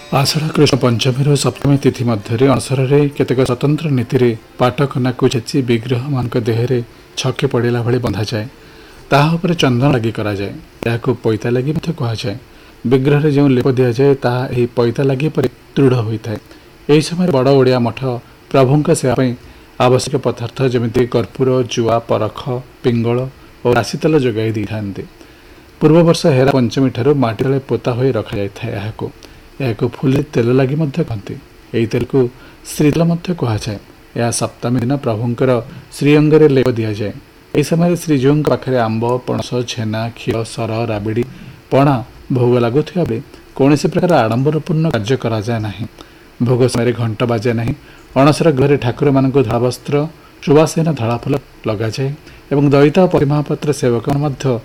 आषाढ़ कृष्ण पंचमी सप्तमी तिथि मध्य अणसर केतक स्वतंत्र नीति पाटकना को छेची विग्रह मान देहरे छके पड़ा भाई बंधा जाए तापर चंदन लगी कराए या पैता लगी कहुए विग्रह जो लेप दि जाए ताही पैता लगी पर दृढ़ होता है। यही समय बड़ ओडिया मठ प्रभु सेवाई आवश्यक पदार्थ जमी कर्पूर जुआ परख पिंगल और राशि तेल जोगाई दी था। पूर्व वर्ष हेरा पंचमी ठार माटी तले पोता हो रखा जाए यह फुल तेल लगी कहते। यही तेल को श्रीतेल कहुए। यह सप्तमी दिन प्रभुंर श्रीअंगे लेप दि जाए। यह समय श्रीजीव पाखे आंब पणस छेना क्षीर सर राबिड़ी पणा भोग लगुवा बेले कौन प्रकार आडंबरपूर्ण कार्य करा जाए नहीं। भोग समय घंट बाजे नहीं। अणसर गृह ठाकुर मान धड़ा वस्त्र सुवासीन धड़ा फूल लग जाए और दयिता पतिमहापात्र सेवक